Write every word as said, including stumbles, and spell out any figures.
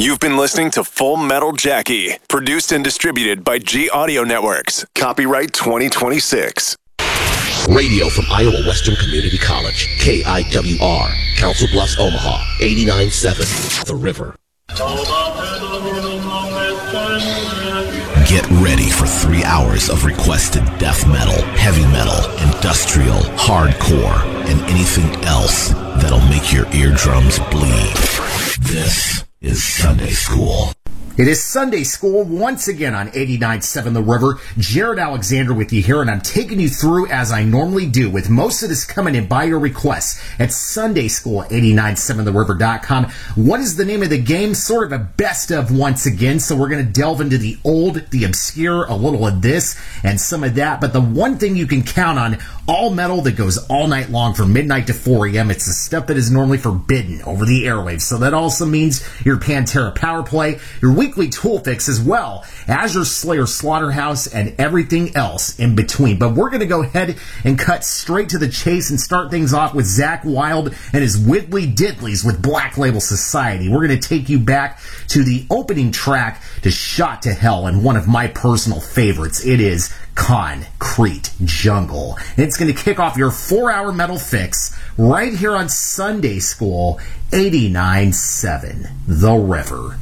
You've been listening to Full Metal Jackie, produced and distributed by G Audio Networks. Copyright twenty twenty-six. Radio from Iowa Western Community College, K I W R, Council Bluffs, Omaha, eighty-nine point seven, The River. Get ready for three hours of requested death metal, heavy metal, industrial, hardcore, and anything else that'll make your eardrums bleed. This is Sunday School. It is Sunday School once again on eighty-nine point seven The River. Jared Alexander with you here, and I'm taking you through as I normally do, with most of this coming in by your requests at Sunday School eighty-nine point seven the river dot com. What is the name of the game? Sort of a best of once again, so we're going to delve into the old, the obscure, a little of this, and some of that. But the one thing you can count on, all metal that goes all night long from midnight to four a.m., it's the stuff that is normally forbidden over the airwaves. So that also means your Pantera Power Play, your weekly Tool Fix, as well as your Slayer Slaughterhouse and everything else in between. But we're going to go ahead and cut straight to the chase and start things off with Zakk Wylde and his Widdly Diddlies with Black Label Society. We're going to take you back to the opening track to Shot to Hell, and one of my personal favorites. It is Concrete Jungle. And it's going to kick off your four-hour metal fix right here on Sunday School eighty-nine point seven The River.